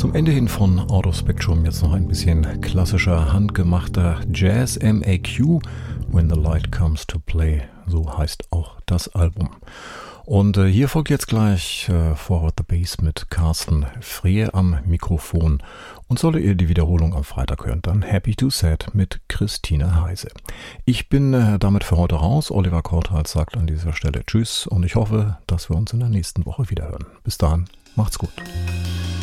Zum Ende hin von Out of Spectrum jetzt noch ein bisschen klassischer, handgemachter Jazz MAQ, When the Light Comes to Play, so heißt auch das Album. Und hier folgt jetzt gleich Forward the Bass mit Carsten Frehe am Mikrofon. Und solle ihr die Wiederholung am Freitag hören, dann Happy to Sad mit Christine Heise. Ich bin damit für heute raus. Oliver Korthals sagt an dieser Stelle Tschüss und ich hoffe, dass wir uns in der nächsten Woche wiederhören. Bis dahin, macht's gut.